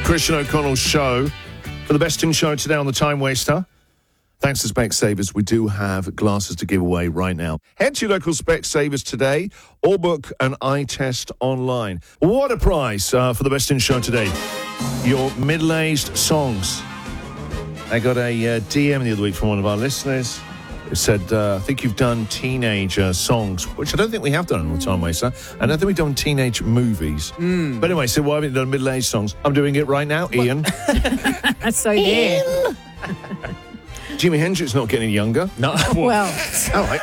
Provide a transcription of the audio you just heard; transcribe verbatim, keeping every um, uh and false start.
Christian O'Connell's show for the best in show today on the Time Waster. Thanks to Specsavers, we do have glasses to give away right now. Head to your local Specsavers today or book an eye test online. What a prize uh, for the best in show today. Your middle-aged songs. I got a uh, D M the other week from one of our listeners. It said, uh, I think you've done teenager songs, which I don't think we have done on the Time Waster. I don't think we've done teenage movies. Mm. But anyway, so why haven't you done middle-aged songs? I'm doing it right now, Ian. So Ian. Jimi Hendrix not getting any younger. No. Well. All right.